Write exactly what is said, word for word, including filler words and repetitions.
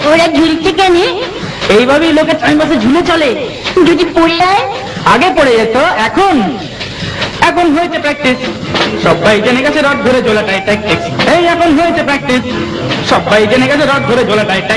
ওরা ঝুলছে কেন? এইভাবেই লোকে টাইম পাসে ঝুলে চলে। যদি পড়ে যায়? আগে পড়ে যেত, এখন এখন হয়েছে প্র্যাকটিস। সবাই জেনে গেছে রড ধরে ঝোলাটাই ট্যাকটিক্স। এই এখন হয়েছে প্র্যাকটিস, সবাই জেনে গেছে রড ধরে ঝোলাটাই